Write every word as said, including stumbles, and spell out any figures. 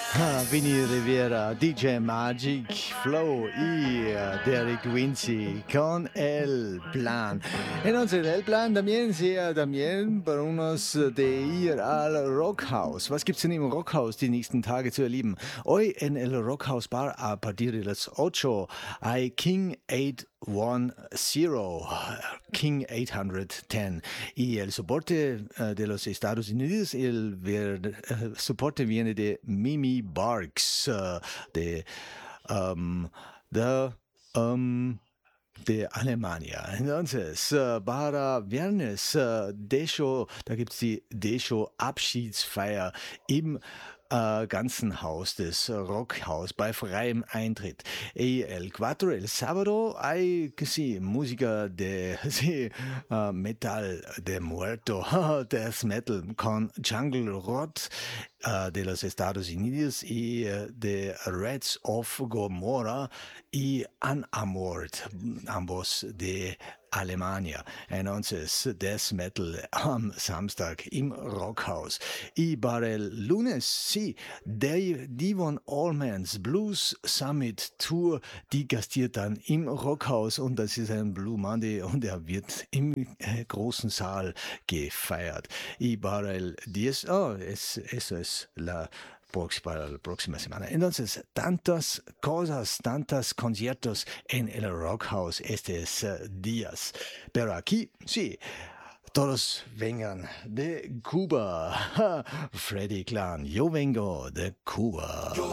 Ah, Vinny Rivera, D J Magic, Flow y uh, Derek Wincy con El Plan. Entonces, El Plan también sea también para unos de ir al Rockhaus. Was gibt's denn im Rockhaus die nächsten Tage zu erleben? Hoy en el Rockhaus Bar a partir de las ocho hay King ocho diez, King ocho diez. Y el soporte uh, de los Estados Unidos, el ver, uh, soporte viene de Mimi Barks, uh, de, um, de, um, de Alemania. Entonces, uh, para Viernes, uh, Desho, da gibt's die Desho-Abschiedsfeier im äh, ganzen Haus des Rockhaus bei freiem Eintritt. Y el cuatro, el sábado, hay que sí, música de sí, uh, metal de muerto, death metal con Jungle Rot uh, de los Estados Unidos y uh, de Reds of Gomorrah y Unarmored, ambos de Alemania. Entonces, Death Metal am Samstag im Rockhaus. Y para el lunes, sí, Dave Devon Allmans Blues Summit Tour, die gastiert dann im Rockhaus und das ist ein Blue Monday und er wird im äh, großen Saal gefeiert. Y para el diez, oh, es, eso es la para la próxima semana. Entonces, tantas cosas, tantos conciertos en el Rockhaus estos uh, días. Pero aquí, sí, todos vengan de Cuba. Freddy Clan, yo vengo de Cuba.